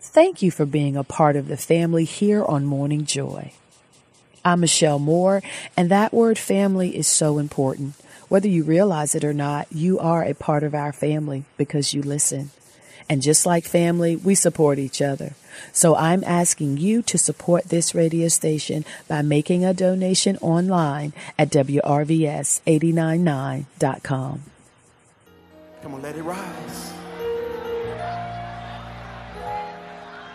Thank you for being a part of the family here on Morning Joy. I'm Michelle Moore, and that word family is so important. Whether you realize it or not, you are a part of our family because you listen. And just like family, we support each other. So I'm asking you to support this radio station by making a donation online at WRVS899.com. Come on, let it rise.